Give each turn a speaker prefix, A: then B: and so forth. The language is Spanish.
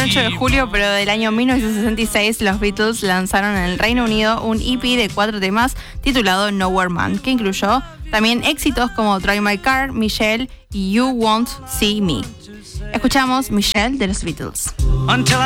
A: 8 de julio, pero del año 1966, los Beatles lanzaron en el Reino Unido un EP de 4 temas titulado Nowhere Man, que incluyó también éxitos como Drive My Car, Michelle y You Won't See Me. Escuchamos Michelle de los Beatles.